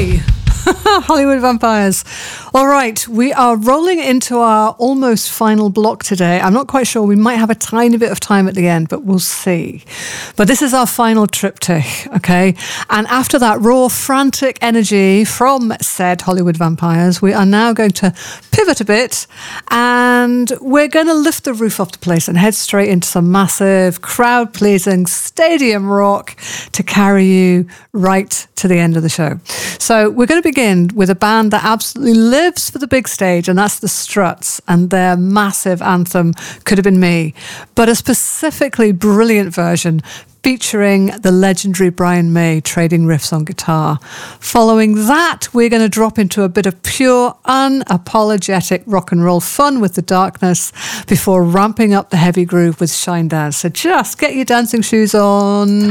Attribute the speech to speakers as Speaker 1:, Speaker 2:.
Speaker 1: Hey! Hollywood Vampires. All right, we are rolling into our almost final block today. I'm not quite sure. We might have a tiny bit of time at the end, but we'll see. But this is our final triptych, okay? And after that raw, frantic energy from said Hollywood Vampires, we are now going to pivot a bit and we're going to lift the roof off the place and head straight into some massive, crowd-pleasing stadium rock to carry you right to the end of the show. So we're going to begin with a band that absolutely lives for the big stage, and that's the Struts, and their massive anthem Could Have Been Me, but a specifically brilliant version featuring the legendary Brian May trading riffs on guitar. Following that, we're going to drop into a bit of pure, unapologetic rock and roll fun with The Darkness before ramping up the heavy groove with Shinedown. So just get your dancing shoes on.